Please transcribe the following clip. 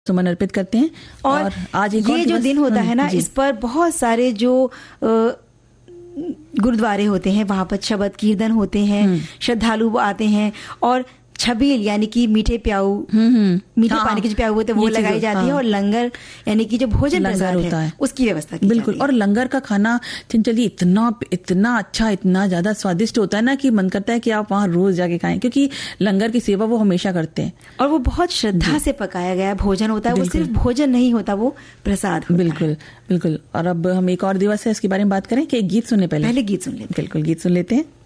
सुमन अर्पित करते हैं। और आज एक ये जो दिन होता है ना, इस पर बहुत सारे जो गुरुद्वारे होते हैं वहां पर शबद कीर्तन होते हैं, श्रद्धालु आते हैं और छबील यानी कि मीठे प्याऊ, मीठे पानी के जो प्याऊ होते हैं वो लगाई जाती है, और लंगर यानी कि जो भोजन प्रसाद होता है उसकी व्यवस्था की बिल्कुल। और लंगर का खाना चंचली इतना अच्छा, इतना ज्यादा स्वादिष्ट होता है ना कि मन करता है कि आप वहाँ रोज जाके खाएं, क्योंकि लंगर की सेवा वो हमेशा करते हैं और वो बहुत श्रद्धा से पकाया गया भोजन होता है। वो सिर्फ भोजन नहीं होता, वो प्रसाद होता बिल्कुल बिल्कुल। और अब हम एक और दिवस है उसके बारे में बात करें कि एक गीत सुनने पहले गीत सुन लेते हैं। बिल्कुल, गीत सुन लेते हैं।